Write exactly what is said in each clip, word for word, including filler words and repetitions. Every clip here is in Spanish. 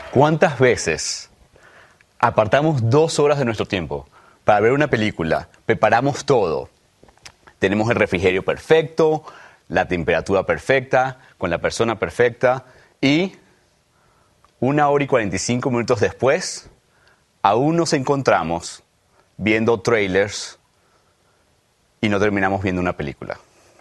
¿Cuántas veces apartamos dos horas de nuestro tiempo para ver una película? Preparamos todo. Tenemos el refrigerio perfecto, la temperatura perfecta, con la persona perfecta y una hora y cuarenta y cinco minutos después aún nos encontramos viendo trailers y no terminamos viendo una película.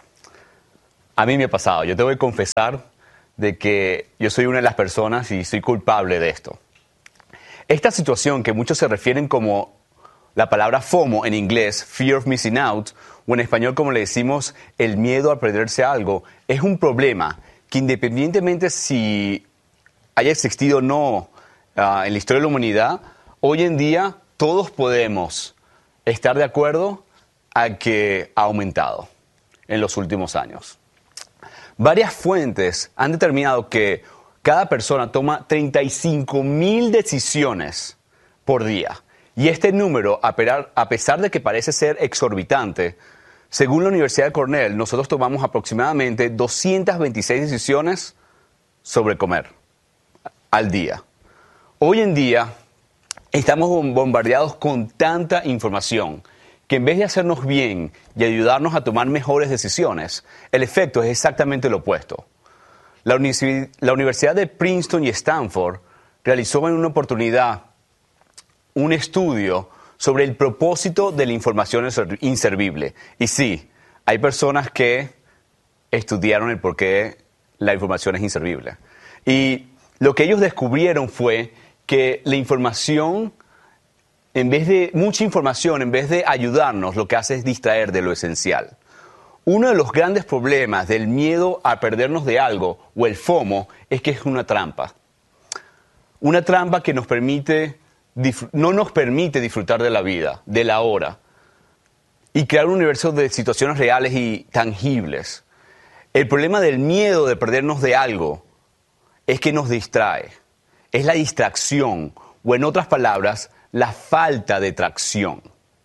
A mí me ha pasado, yo tengo que confesar de que yo soy una de las personas y soy culpable de esto. Esta situación que muchos se refieren como la palabra FOMO en inglés, Fear of Missing Out, o en español como le decimos, el miedo a perderse algo, es un problema que independientemente si haya existido o no uh, en la historia de la humanidad, hoy en día todos podemos estar de acuerdo a que ha aumentado en los últimos años. Varias fuentes han determinado que cada persona toma treinta y cinco mil decisiones por día. Y este número, a pesar de que parece ser exorbitante, según la Universidad de Cornell, nosotros tomamos aproximadamente doscientas veintiséis decisiones sobre comer al día. Hoy en día estamos bombardeados con tanta información que en vez de hacernos bien y ayudarnos a tomar mejores decisiones, el efecto es exactamente lo opuesto. La, universi- la Universidad de Princeton y Stanford realizó en una oportunidad un estudio sobre el propósito de la información inservible. Y sí, hay personas que estudiaron el por qué la información es inservible. Y lo que ellos descubrieron fue que la información, en vez de mucha información, en vez de ayudarnos, lo que hace es distraer de lo esencial. Uno de los grandes problemas del miedo a perdernos de algo, o el FOMO, es que es una trampa. Una trampa que nos permite, no nos permite disfrutar de la vida, de la hora, y crear un universo de situaciones reales y tangibles. El problema del miedo de perdernos de algo es que nos distrae. Es la distracción, o en otras palabras, la falta de tracción.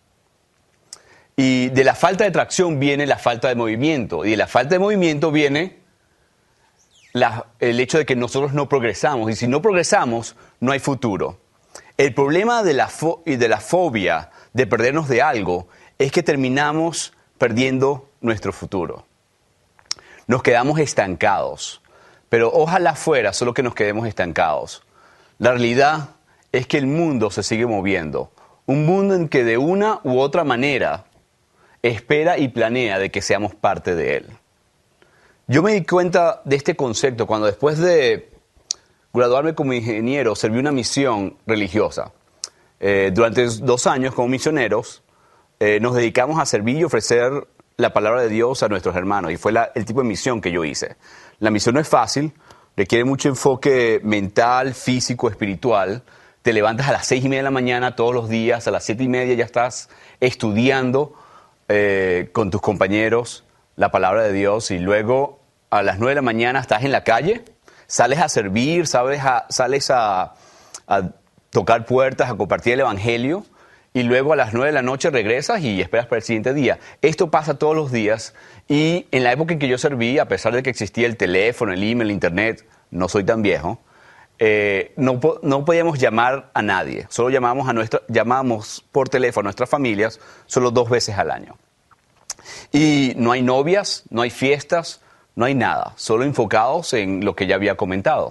Y de la falta de tracción viene la falta de movimiento. Y de la falta de movimiento viene la, el hecho de que nosotros no progresamos. Y si no progresamos, no hay futuro. El problema de la, fo- y de la fobia de perdernos de algo es que terminamos perdiendo nuestro futuro. Nos quedamos estancados. Pero ojalá fuera solo que nos quedemos estancados. La realidad es que el mundo se sigue moviendo. Un mundo en que de una u otra manera espera y planea de que seamos parte de él. Yo me di cuenta de este concepto cuando después de graduarme como ingeniero serví una misión religiosa. Eh, durante dos años como misioneros eh, nos dedicamos a servir y ofrecer la palabra de Dios a nuestros hermanos. Y fue la, el tipo de misión que yo hice. La misión no es fácil, requiere mucho enfoque mental, físico, espiritual. Te levantas a las seis y media de la mañana todos los días, a las siete y media ya estás estudiando eh, con tus compañeros la palabra de Dios y luego a las nueve de la mañana estás en la calle, sales a servir, sales a, sales a, a tocar puertas, a compartir el evangelio y luego a las nueve de la noche regresas y esperas para el siguiente día. Esto pasa todos los días y en la época en que yo serví, a pesar de que existía el teléfono, el email, el internet, no soy tan viejo, Eh, no, no podíamos llamar a nadie, solo llamábamos, a nuestra, llamábamos por teléfono a nuestras familias solo dos veces al año. Y no hay novias, no hay fiestas, no hay nada, solo enfocados en lo que ya había comentado.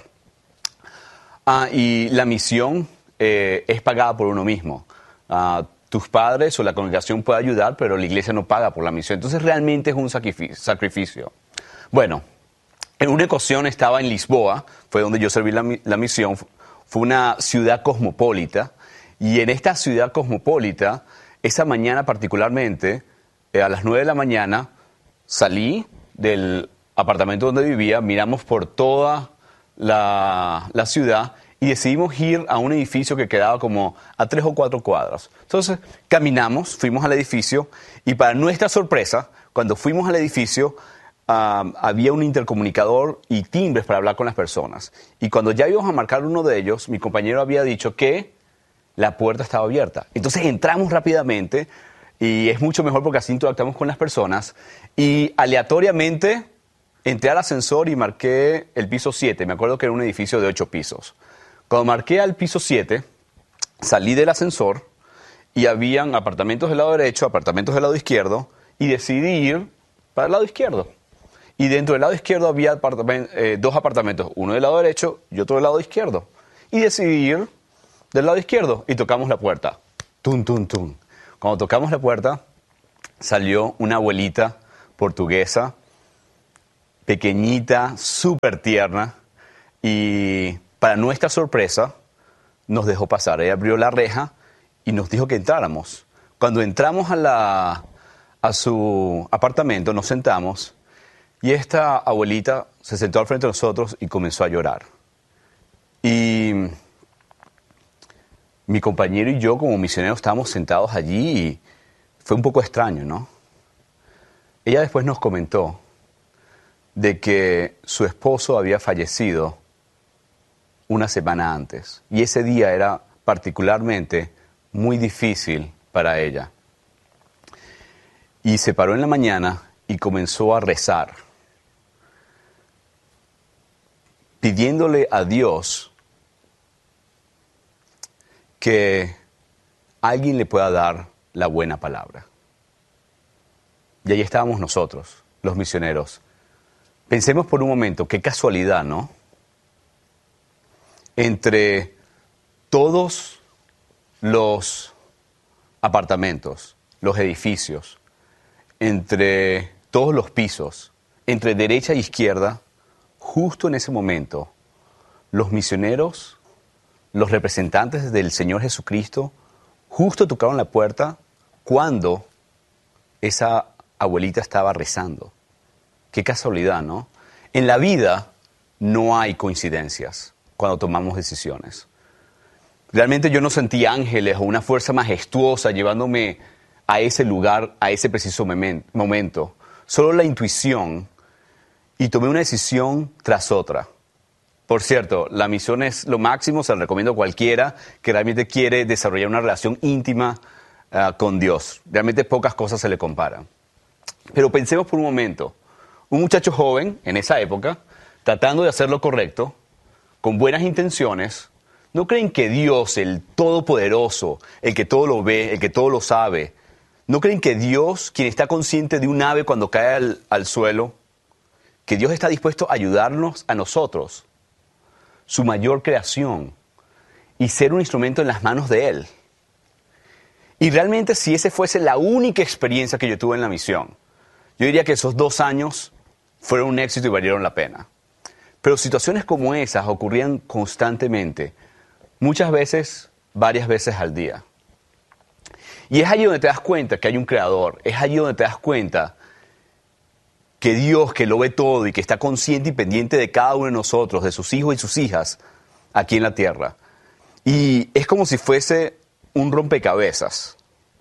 Ah, y la misión eh, es pagada por uno mismo. Ah, tus padres o la congregación puede ayudar, pero la iglesia no paga por la misión. Entonces realmente es un sacrificio. sacrificio. Bueno. En una ocasión estaba en Lisboa, fue donde yo serví la, la misión, fue una ciudad cosmopolita, y en esta ciudad cosmopolita, esa mañana particularmente, eh, a las nueve de la mañana, salí del apartamento donde vivía, miramos por toda la, la ciudad y decidimos ir a un edificio que quedaba como a tres o cuatro cuadras. Entonces caminamos, fuimos al edificio y para nuestra sorpresa, cuando fuimos al edificio, Uh, había un intercomunicador y timbres para hablar con las personas. Y cuando ya íbamos a marcar uno de ellos, mi compañero había dicho que la puerta estaba abierta. Entonces entramos rápidamente y es mucho mejor porque así interactuamos con las personas. Y aleatoriamente entré al ascensor y marqué el piso siete. Me acuerdo que era un edificio de ocho pisos. Cuando marqué al piso siete, salí del ascensor y habían apartamentos del lado derecho, apartamentos del lado izquierdo, y decidí ir para el lado izquierdo. Y dentro del lado izquierdo había apartament- eh, dos apartamentos, uno del lado derecho y otro del lado izquierdo. Y decidí ir del lado izquierdo y tocamos la puerta. Tum, tum, tum. Cuando tocamos la puerta, salió una abuelita portuguesa, pequeñita, súper tierna, y para nuestra sorpresa nos dejó pasar. Ella abrió la reja y nos dijo que entráramos. Cuando entramos a, la, a su apartamento, nos sentamos y esta abuelita se sentó al frente de nosotros y comenzó a llorar. Y mi compañero y yo, como misioneros, estábamos sentados allí y fue un poco extraño, ¿no? Ella después nos comentó de que su esposo había fallecido una semana antes. Y ese día era particularmente muy difícil para ella. Y se paró en la mañana y comenzó a rezar, pidiéndole a Dios que alguien le pueda dar la buena palabra. Y ahí estábamos nosotros, los misioneros. Pensemos por un momento, qué casualidad, ¿no? Entre todos los apartamentos, los edificios, entre todos los pisos, entre derecha e izquierda, justo en ese momento, los misioneros, los representantes del Señor Jesucristo, justo tocaron la puerta cuando esa abuelita estaba rezando. Qué casualidad, ¿no? En la vida no hay coincidencias cuando tomamos decisiones. Realmente yo no sentí ángeles o una fuerza majestuosa llevándome a ese lugar, a ese preciso momento. Solo la intuición, y tomé una decisión tras otra. Por cierto, la misión es lo máximo, se la recomiendo a cualquiera que realmente quiere desarrollar una relación íntima uh, con Dios. Realmente pocas cosas se le comparan. Pero pensemos por un momento, un muchacho joven en esa época, tratando de hacer lo correcto, con buenas intenciones, ¿no creen que Dios, el Todopoderoso, el que todo lo ve, el que todo lo sabe, ¿no creen que Dios, quien está consciente de un ave cuando cae al, al suelo, que Dios está dispuesto a ayudarnos a nosotros, su mayor creación, y ser un instrumento en las manos de Él? Y realmente si esa fuese la única experiencia que yo tuve en la misión, yo diría que esos dos años fueron un éxito y valieron la pena. Pero situaciones como esas ocurrían constantemente, muchas veces, varias veces al día. Y es allí donde te das cuenta que hay un creador, es allí donde te das cuenta que Dios, que lo ve todo y que está consciente y pendiente de cada uno de nosotros, de sus hijos y sus hijas, aquí en la tierra. Y es como si fuese un rompecabezas.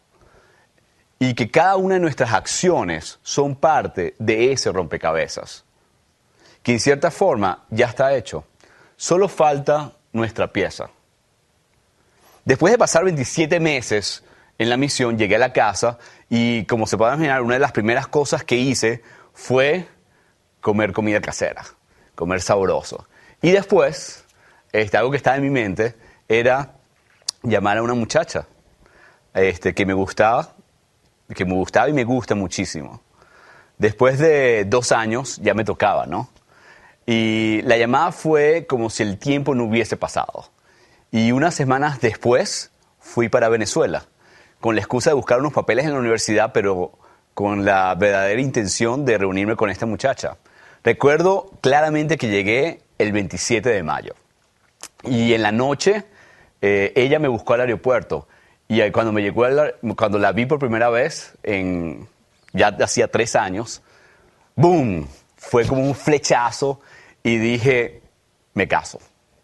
Y que cada una de nuestras acciones son parte de ese rompecabezas. Que en cierta forma ya está hecho. Solo falta nuestra pieza. Después de pasar veintisiete meses en la misión, llegué a la casa y, como se puede imaginar, una de las primeras cosas que hice fue comer comida casera, comer sabroso. Y después, este, algo que estaba en mi mente era llamar a una muchacha este, que me gustaba, que me gustaba y me gusta muchísimo. Después de dos años ya me tocaba, ¿no? Y la llamada fue como si el tiempo no hubiese pasado. Y unas semanas después fui para Venezuela, con la excusa de buscar unos papeles en la universidad, pero con la verdadera intención de reunirme con esta muchacha. Recuerdo claramente que llegué el veintisiete de mayo. Y en la noche eh, ella me buscó al aeropuerto. Y cuando, me llegó al, cuando la vi por primera vez, en, ya hacía tres años, ¡boom! Fue como un flechazo y dije, me caso.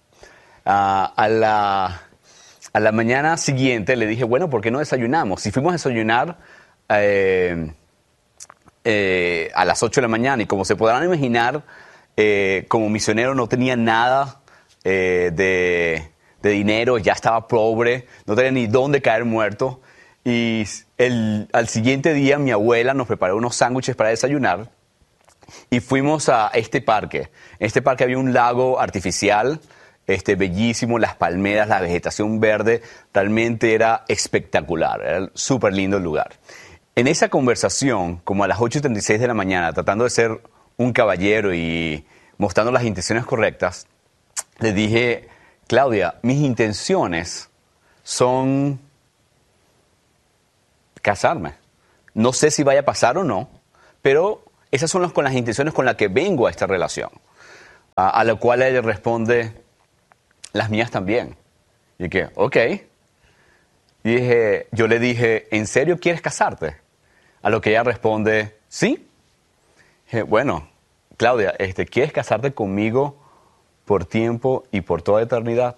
Uh, a, la, a la mañana siguiente le dije, bueno, ¿por qué no desayunamos? Si fuimos a desayunar eh, eh, a las ocho de la mañana, y como se podrán imaginar, eh, como misionero no tenía nada eh, de, de dinero, ya estaba pobre, no tenía ni dónde caer muerto. Y el, al siguiente día mi abuela nos preparó unos sándwiches para desayunar y fuimos a este parque. En este parque había un lago artificial este, bellísimo, las palmeras, la vegetación verde, realmente era espectacular, era súper lindo el lugar. En esa conversación, como a las ocho y treinta y seis de la mañana, tratando de ser un caballero y mostrando las intenciones correctas, le dije, Claudia, mis intenciones son casarme. No sé si vaya a pasar o no, pero esas son las, con las intenciones con las que vengo a esta relación. A, a lo cual ella responde, las mías también. Y que, ok. Y dije, yo le dije, ¿en serio quieres casarte? A lo que ella responde, sí. Dije, bueno, Claudia, este, ¿quieres casarte conmigo por tiempo y por toda eternidad?